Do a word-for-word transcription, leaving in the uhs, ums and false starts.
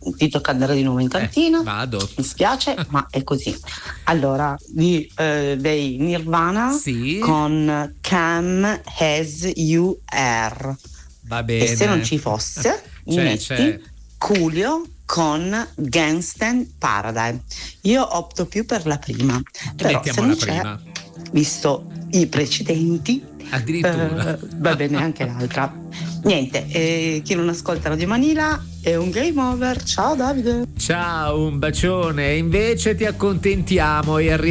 ti tocca andare di nuovo in cantina. Eh, vado. Mi spiace, ma è così. Allora, di, eh, dei Nirvana Sì. con Come As You Are. Va bene. E se non ci fosse, mi c'è, metti c'è. Coolio con Gangsta's Paradise. Io opto più per la prima, però se mettiamo non la c'è, prima. visto i precedenti, Addirittura. eh, va bene anche l'altra. Niente, eh, chi non ascolta Radio Manila è un game over. Ciao Davide. Ciao, un bacione. Invece ti accontentiamo e